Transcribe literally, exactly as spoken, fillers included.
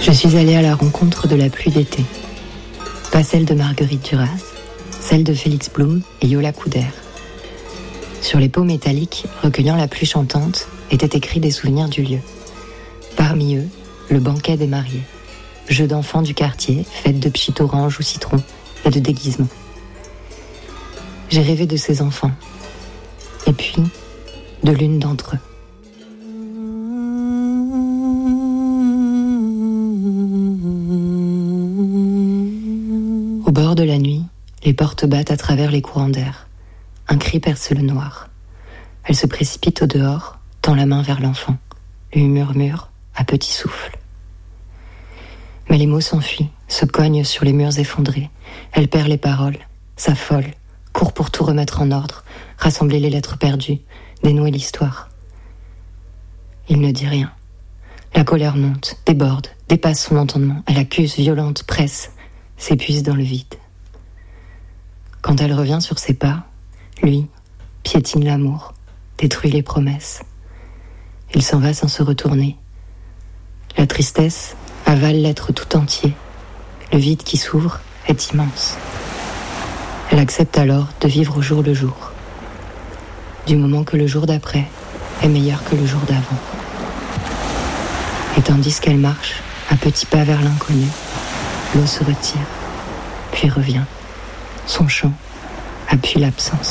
Je suis allée à la rencontre de la pluie d'été. Pas celle de Marguerite Duras, celle de Félix Blum et Yola Couder. Sur les pots métalliques recueillant la pluie chantante étaient écrits des souvenirs du lieu. Parmi eux, le banquet des mariés. Jeu d'enfants du quartier, fête de pchit orange ou citron et de déguisement. J'ai rêvé de ces enfants. Et puis, de l'une d'entre eux. Au bord de la nuit, les portes battent à travers les courants d'air. Un cri perce le noir. Elle se précipite au dehors, tend la main vers l'enfant, lui murmure à petit souffle. Mais les mots s'enfuient, se cognent sur les murs effondrés. Elle perd les paroles, s'affole, court pour tout remettre en ordre, rassembler les lettres perdues, dénouer l'histoire. Il ne dit rien. La colère monte, déborde, dépasse son entendement. Elle accuse, violente, presse, s'épuise dans le vide. Quand elle revient sur ses pas, lui piétine l'amour, détruit les promesses. Il s'en va sans se retourner. La tristesse avale l'être tout entier. Le vide qui s'ouvre est immense. Elle accepte alors de vivre au jour le jour, du moment que le jour d'après est meilleur que le jour d'avant. Et tandis qu'elle marche à petits pas vers l'inconnu, l'eau se retire, puis revient. Son chant appuie l'absence.